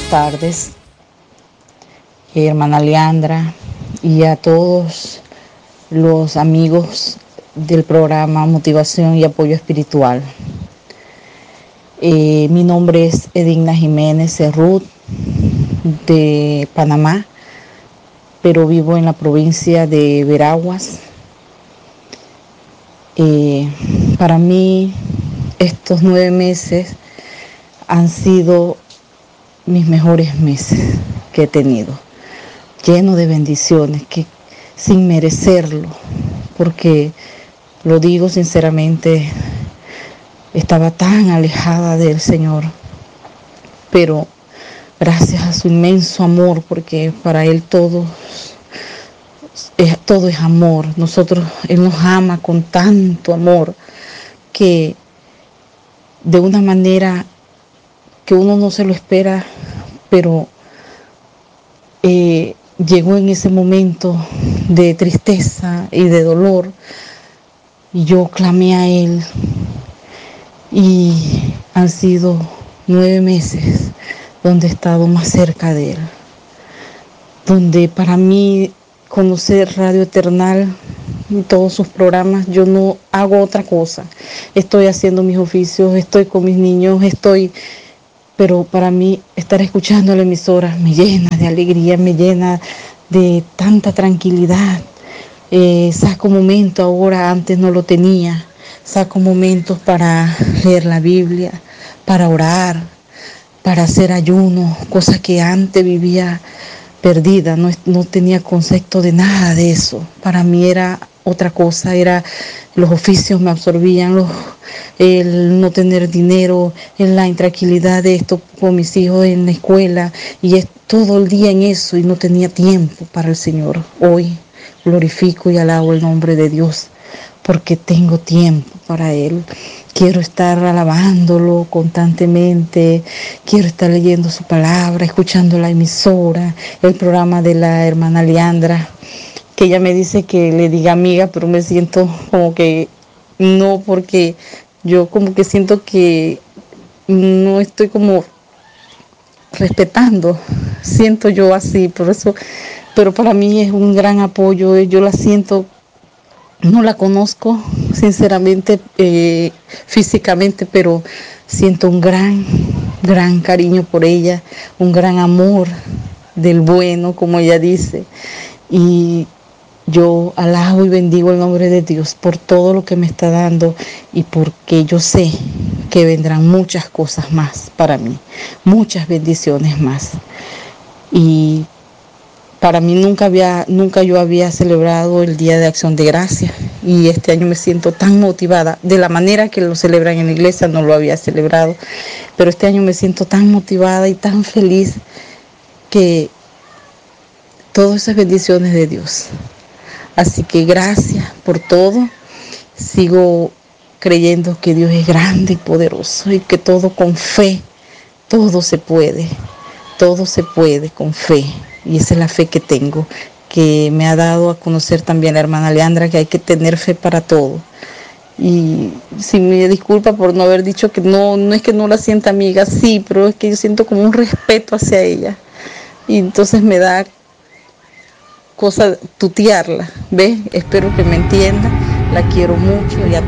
tardes, hermana Leandra, y a todos los amigos del programa Motivación y Apoyo Espiritual. Mi nombre es Edina Jiménez Cerrut, de Panamá, pero vivo en la provincia de Veraguas. Para mí estos 9 meses han sido mis mejores meses que he tenido, lleno de bendiciones, que sin merecerlo, porque lo digo sinceramente, estaba tan alejada del Señor, pero gracias a su inmenso amor, porque para Él todo es amor. Él nos ama con tanto amor que de una manera que uno no se lo espera, pero llegó en ese momento de tristeza y de dolor, y yo clamé a Él, y han sido 9 meses donde he estado más cerca de Él, donde para mí conocer Radio Eternal y todos sus programas, yo no hago otra cosa. Estoy haciendo mis oficios, estoy con mis niños, pero para mí estar escuchando la emisora me llena de alegría, me llena de tanta tranquilidad. Saco momentos ahora, antes no lo tenía, saco momentos para leer la Biblia, para orar, para hacer ayuno, cosa que antes vivía perdida, no tenía concepto de nada de eso. Para mí era otra cosa, los oficios me absorbían, el no tener dinero, la intranquilidad de esto con mis hijos en la escuela, y es todo el día en eso, y no tenía tiempo para el Señor. Hoy glorifico y alabo el nombre de Dios, porque tengo tiempo para Él. Quiero estar alabándolo constantemente, quiero estar leyendo su palabra, escuchando la emisora, el programa de la hermana Leandra, que ella me dice que le diga amiga, pero me siento como que no, porque yo como que siento que no estoy como respetando, siento yo así, por eso, pero para mí es un gran apoyo. Yo la siento, no la conozco sinceramente físicamente, pero siento un gran cariño por ella, un gran amor del bueno, como ella dice, y yo alabo y bendigo el nombre de Dios por todo lo que me está dando, y porque yo sé que vendrán muchas cosas más para mí, muchas bendiciones más. Y para mí nunca yo había celebrado el Día de Acción de Gracias, y este año me siento tan motivada. De la manera que lo celebran en la iglesia no lo había celebrado, pero este año me siento tan motivada y tan feliz, que todas esas bendiciones de Dios. Así que gracias por todo. Sigo creyendo que Dios es grande y poderoso, y que todo con fe, todo se puede con fe. Y esa es la fe que tengo, que me ha dado a conocer también la hermana Leandra, que hay que tener fe para todo. Y si me disculpa por no haber dicho que no es que no la sienta amiga, sí, pero es que yo siento como un respeto hacia ella, y entonces me da cosa tutearla, ¿ves? Espero que me entienda, la quiero mucho, y a